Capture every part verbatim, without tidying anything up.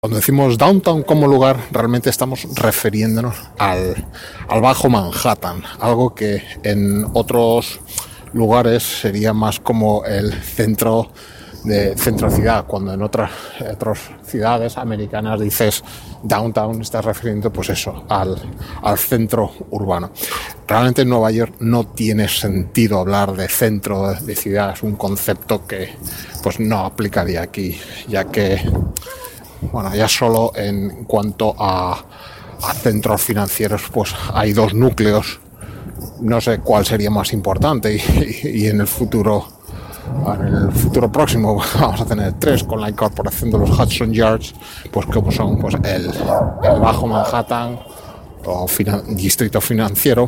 Cuando decimos downtown como lugar, realmente estamos refiriéndonos al, al Bajo Manhattan, algo que en otros lugares sería más como el centro de centro ciudad. Cuando en otras, otras ciudades americanas dices downtown, estás refiriendo pues eso, al, al centro urbano. Realmente en Nueva York no tiene sentido hablar de centro de ciudad, es un concepto que pues no aplicaría aquí, ya que bueno, ya solo en cuanto a, a centros financieros, pues hay dos núcleos. No sé cuál sería más importante y, y, y en el futuro, en el futuro próximo vamos a tener tres con la incorporación de los Hudson Yards, pues como son pues el, el Bajo Manhattan o finan, distrito financiero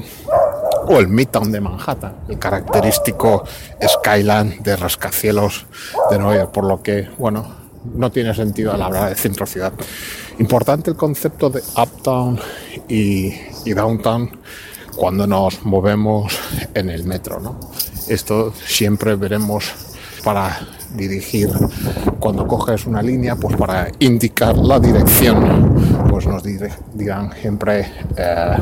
o el Midtown de Manhattan, el característico skyline de rascacielos de Nueva York, por lo que, bueno, no tiene sentido al hablar de centro ciudad. Importante el concepto de uptown y, y downtown cuando nos movemos en el metro, ¿no? Esto siempre veremos para dirigir, cuando coges una línea, pues para indicar la dirección, pues nos dire, dirán siempre eh,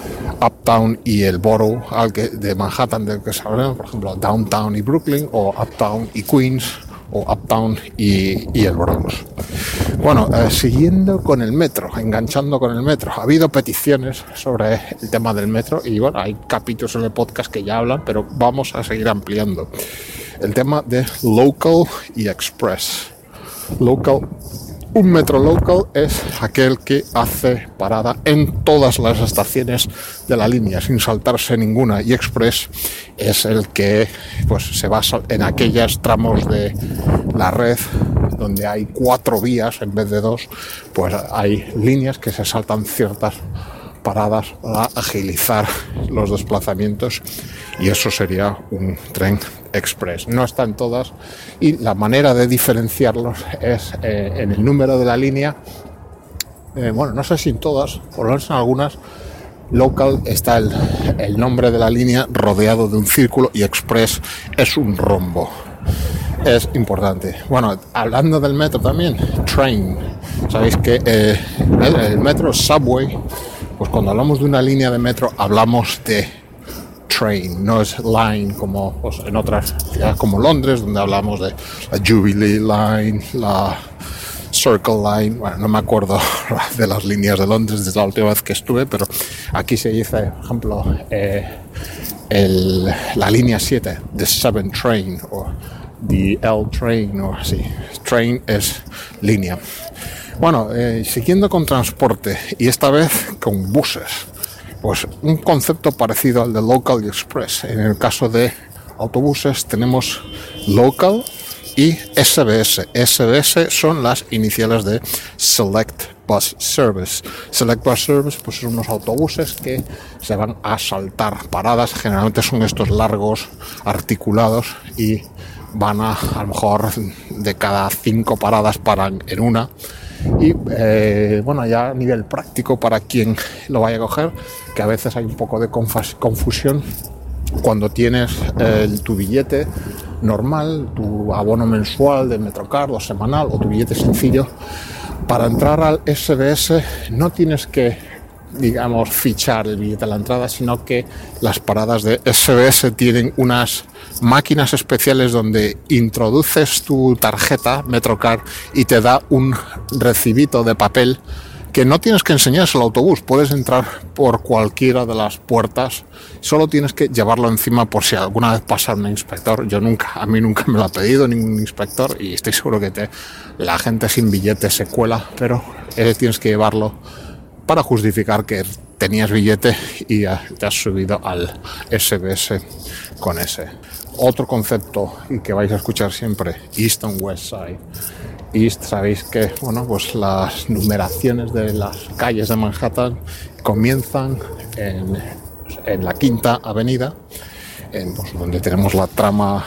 uptown y el borough al que, de Manhattan del que se habla, por ejemplo, downtown y Brooklyn, o uptown y Queens, o Uptown y, y el Bronx. Bueno, eh, siguiendo con el metro, enganchando con el metro, ha habido peticiones sobre el tema del metro y bueno, hay capítulos en el podcast que ya hablan, pero vamos a seguir ampliando. El tema de local y express. Local, un metro local es aquel que hace parada en todas las estaciones de la línea sin saltarse ninguna, y express es el que pues se basa en aquellos tramos de la red donde hay cuatro vías en vez de dos, pues hay líneas que se saltan ciertas paradas para agilizar los desplazamientos, y eso sería un tren express. No están todas, y la manera de diferenciarlos es eh, en el número de la línea. Eh, bueno, no sé si en todas, por lo menos en algunas. Local está el, el nombre de la línea rodeado de un círculo, y express es un rombo. Es importante. Bueno, hablando del metro también, train. Sabéis que eh, el, el metro subway, pues cuando hablamos de una línea de metro hablamos de train, no es line como pues, en otras ciudades como Londres, donde hablamos de la Jubilee Line, la Circle Line. Bueno, no me acuerdo de las líneas de Londres desde la última vez que estuve, pero aquí se dice, por ejemplo, eh, el, la línea siete, the seven train, o the L train, o así. Train es línea. Bueno, eh, siguiendo con transporte, y esta vez con buses, pues un concepto parecido al de local y express. En el caso de autobuses tenemos local y S B S. S B S son las iniciales de Select Bus Service. Select Bus Service pues son unos autobuses que se van a saltar paradas. Generalmente son estos largos, articulados, y van a a lo mejor de cada cinco paradas paran en una. Y eh, bueno, ya a nivel práctico para quien lo vaya a coger, que a veces hay un poco de confas- confusión cuando tienes eh, tu billete normal, tu abono mensual de Metrocard o semanal, o tu billete sencillo. Para entrar al S B S no tienes que, digamos, fichar el billete a la entrada, sino que las paradas de S B S tienen unas máquinas especiales donde introduces tu tarjeta Metrocard y te da un recibito de papel que no tienes que enseñárselo al autobús. Puedes entrar por cualquiera de las puertas, solo tienes que llevarlo encima por si alguna vez pasa un inspector. Yo nunca, a mí nunca me lo ha pedido ningún inspector, y estoy seguro que te, la gente sin billete se cuela, pero eh, tienes que llevarlo para justificar que tenías billete y te has subido al S B S con ese. Otro concepto y que vais a escuchar siempre, East and West Side. East, sabéis que bueno, pues las numeraciones de las calles de Manhattan comienzan en, en la Quinta Avenida, en, pues, donde tenemos la trama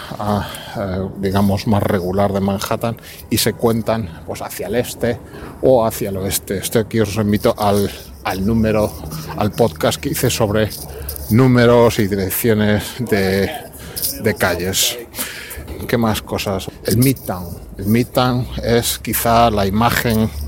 eh, digamos más regular de Manhattan, y se cuentan pues hacia el este o hacia el oeste. Esto aquí os invito al, al número, al podcast que hice sobre números y direcciones de, de calles. ¿Qué más cosas? El Midtown. El Midtown es quizá la imagen